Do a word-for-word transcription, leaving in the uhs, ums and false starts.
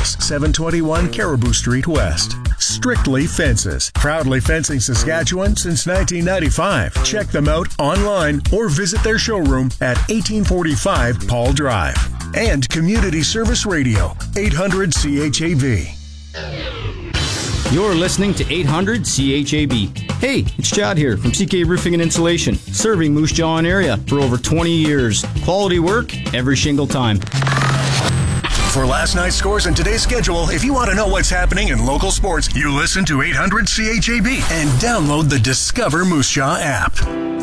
Fences, seven twenty-one Caribou Street West. Strictly Fences, proudly fencing Saskatchewan since nineteen ninety-five. Check them out online or visit their showroom at eighteen forty-five Paul Drive. And Community Service Radio, eight hundred C H A B. You're listening to eight hundred C H A B. Hey, it's Chad here from C K Roofing and Insulation, serving Moose Jaw area for over twenty years. Quality work every shingle time. For last night's scores and today's schedule, if you want to know what's happening in local sports, you listen to eight hundred C H A B and download the Discover Moose Jaw app.